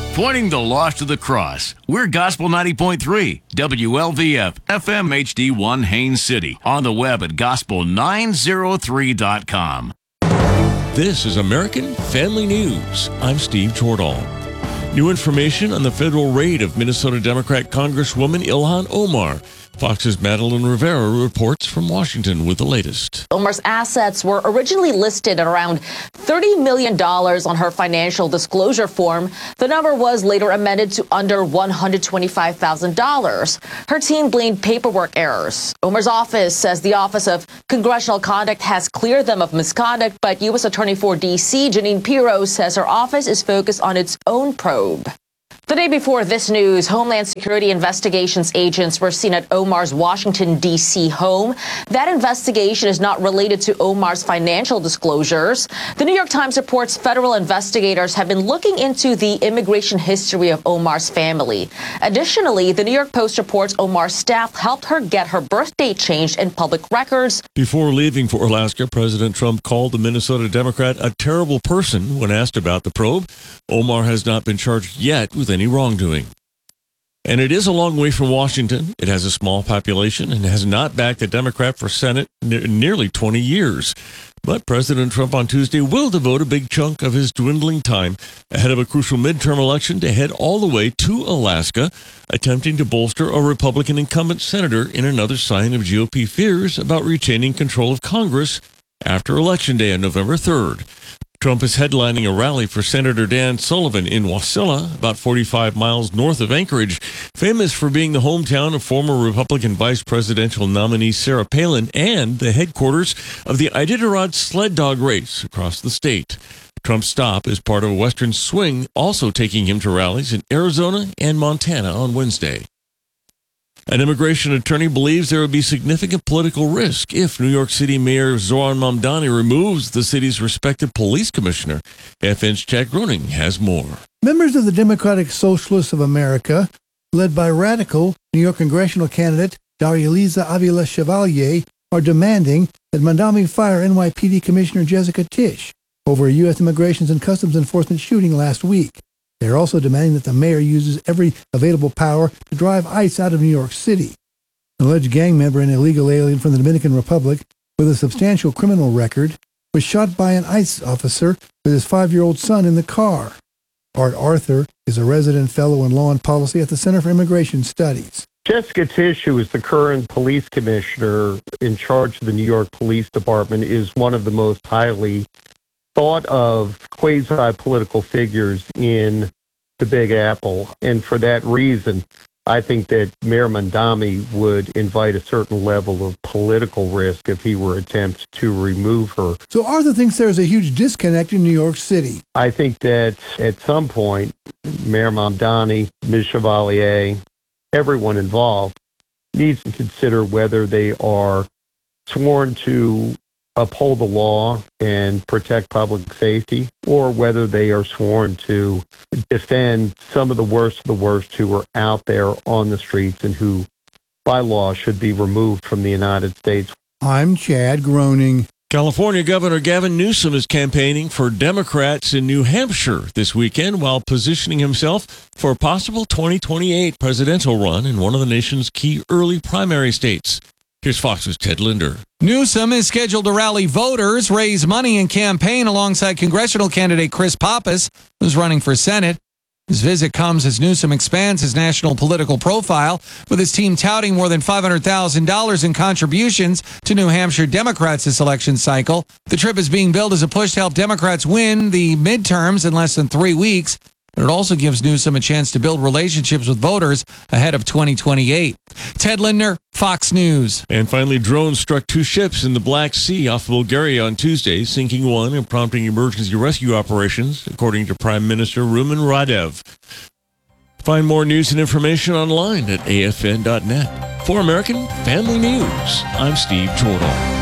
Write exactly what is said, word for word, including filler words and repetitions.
Pointing the lost to the cross, we're Gospel ninety point three, W L V F, F M H D one Haines City, on the web at gospel nine oh three dot com. This is American Family News. I'm Steve Jordahl. New information on the federal raid of Minnesota Democrat Congresswoman Ilhan Omar. Fox's Madeline Rivera reports from Washington with the latest. Omar's assets were originally listed at around thirty million dollars on her financial disclosure form. The number was later amended to under one hundred twenty-five thousand dollars. Her team blamed paperwork errors. Omar's office says the Office of Congressional Conduct has cleared them of misconduct, but U S Attorney for D C Jeanine Pirro says her office is focused on its own probe. The day before this news, Homeland Security investigations agents were seen at Omar's Washington, D C home. That investigation is not related to Omar's financial disclosures. The New York Times reports federal investigators have been looking into the immigration history of Omar's family. Additionally, the New York Post reports Omar's staff helped her get her birth date changed in public records. Before leaving for Alaska, President Trump called the Minnesota Democrat a terrible person when asked about the probe. Omar has not been charged yet with any wrongdoing. And it is a long way from Washington. It has a small population and has not backed a Democrat for Senate in nearly twenty years. But President Trump on Tuesday will devote a big chunk of his dwindling time ahead of a crucial midterm election to head all the way to Alaska, attempting to bolster a Republican incumbent senator in another sign of G O P fears about retaining control of Congress after Election Day on November third. Trump is headlining a rally for Senator Dan Sullivan in Wasilla, about forty-five miles north of Anchorage, famous for being the hometown of former Republican vice presidential nominee Sarah Palin and the headquarters of the Iditarod sled dog race across the state. Trump's stop is part of a Western swing, also taking him to rallies in Arizona and Montana on Wednesday. An immigration attorney believes there would be significant political risk if New York City Mayor Zohran Mamdani removes the city's respected police commissioner. F N's Chad Groening has more. Members of the Democratic Socialists of America, led by radical New York congressional candidate Darya-Liza Avila Chevalier, are demanding that Mamdani fire N Y P D Commissioner Jessica Tisch over a U S Immigration and Customs Enforcement shooting last week. They are also demanding that the mayor uses every available power to drive ICE out of New York City. An alleged gang member and illegal alien from the Dominican Republic with a substantial criminal record was shot by an ICE officer with his five-year-old son in the car. Art Arthur is a resident fellow in law and policy at the Center for Immigration Studies. Jessica Tisch, who is the current police commissioner in charge of the New York Police Department, is one of the most highly thought of quasi-political figures in the Big Apple. And for that reason, I think that Mayor Mamdani would invite a certain level of political risk if he were to attempt to remove her. So Arthur thinks there's a huge disconnect in New York City. I think that at some point, Mayor Mamdani, Miz Chevalier, everyone involved needs to consider whether they are sworn to uphold the law and protect public safety, or whether they are sworn to defend some of the worst of the worst who are out there on the streets and who, by law, should be removed from the United States. I'm Chad Groening. California Governor Gavin Newsom is campaigning for Democrats in New Hampshire this weekend while positioning himself for a possible twenty twenty-eight presidential run in one of the nation's key early primary states. Here's Fox's Ted Linder. Newsom is scheduled to rally voters, raise money, and campaign alongside congressional candidate Chris Pappas, who's running for Senate. His visit comes as Newsom expands his national political profile, with his team touting more than five hundred thousand dollars in contributions to New Hampshire Democrats this election cycle. The trip is being billed as a push to help Democrats win the midterms in less than three weeks. But it also gives Newsom a chance to build relationships with voters ahead of twenty twenty-eight. Ted Linder, Fox News. And finally, drones struck two ships in the Black Sea off Bulgaria on Tuesday, sinking one and prompting emergency rescue operations, according to Prime Minister Rumen Radev. Find more news and information online at A F N dot net. For American Family News, I'm Steve Jordahl.